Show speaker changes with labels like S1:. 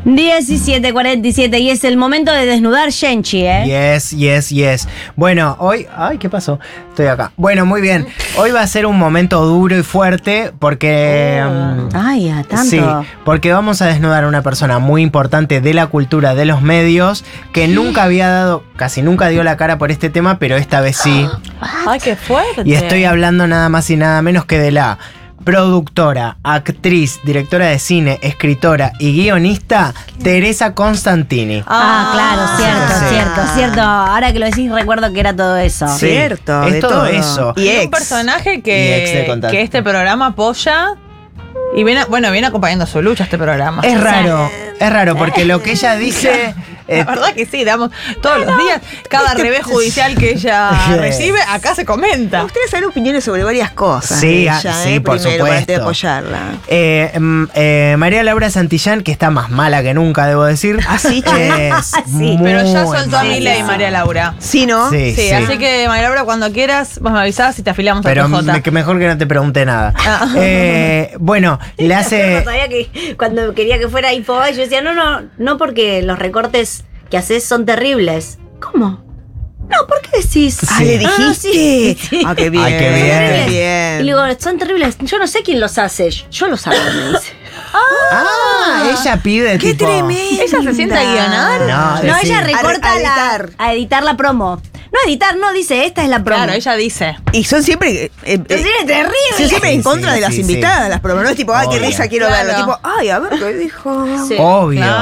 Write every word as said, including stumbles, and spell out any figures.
S1: diecisiete cuarenta y siete y es el momento de desnudar Shenchi, ¿eh?
S2: Yes, yes, yes. Bueno, hoy... Ay, ¿qué pasó? Estoy acá. Bueno, muy bien. Hoy va a ser un momento duro y fuerte porque...
S1: Oh.
S2: Um,
S1: Ay, a tanto.
S2: Sí, porque vamos a desnudar a una persona muy importante de la cultura, de los medios, que nunca había dado, casi nunca dio la cara por este tema, pero esta vez sí.
S3: Ay, qué fuerte.
S2: Y estoy hablando nada más y nada menos que de la productora, actriz, directora de cine, escritora y guionista Teresa Constantini.
S1: Ah, claro, cierto,
S2: sí.
S1: cierto, cierto. Ahora que lo decís recuerdo que era todo eso.
S2: Sí,
S4: Cierto,
S2: es
S4: de
S2: todo,
S4: todo.
S2: eso.
S4: Y
S3: Y un
S4: ex.
S3: personaje
S2: Y ex de
S3: que,
S2: Constantini.
S3: que este programa apoya. Y viene, bueno, viene acompañando su lucha este programa.
S2: Es raro, es raro, porque lo que ella dice...
S3: La
S2: eh,
S3: verdad que sí, damos todos los días, cada revés judicial que ella
S2: Sí.
S3: recibe, acá se comenta.
S4: Ustedes saben opiniones sobre varias cosas.
S2: Sí,
S4: de
S2: ah,
S4: ella,
S2: sí,
S4: ¿eh?
S2: por
S4: Primero, antes de
S2: supuesto.
S4: apoyarla.
S2: Eh, mm, eh, María Laura Santillán, que está más mala que nunca, debo decir.
S4: Así, che.
S2: Es
S1: Sí,
S3: Pero ya
S2: muy
S3: soltó a
S2: mala.
S3: Milei, María Laura.
S4: Sí, ¿no?
S2: Sí,
S3: Sí,
S2: sí.
S3: así que María Laura, cuando quieras, vos me avisás y te afiliamos
S2: Pero
S3: a T J.
S2: me- que mejor que no te pregunte nada.
S3: Ah.
S2: Eh, bueno, le
S1: Yo
S2: hace...
S1: sabía que cuando quería que fuera Infobae, yo decía, no, no, no porque los recortes que haces son terribles. ¿Cómo? No, ¿por qué decís?
S4: Ah,
S2: Sí.
S4: ¿le dijiste?
S1: sí, sí.
S4: Ah, qué bien.
S2: Ay, qué bien.
S4: qué
S1: Terribles.
S4: bien.
S1: Y le digo, son terribles. Yo no sé quién los hace. Yo los hago, me dice.
S2: Ah, ella pide
S4: ¡Qué
S2: tipo...
S4: tremendo!
S3: ¿Ella se sienta a guionar?
S2: No,
S1: No,
S2: sí.
S1: ella recorta
S4: A- a
S1: la,
S4: editar.
S1: a editar la promo. No, editar, no, dice, esta es la promo.
S3: Claro, ella dice.
S4: Y son siempre. Eh, eh,
S1: Pero sí, es terrible.
S4: son siempre
S2: Sí,
S4: en contra
S2: sí,
S4: de las
S2: sí,
S4: invitadas, las promos. No es tipo, ay, qué
S2: Obvio.
S4: risa, quiero
S3: Claro.
S4: verlo. Tipo, ay, a ver qué dijo.
S1: Sí.
S2: Obvio.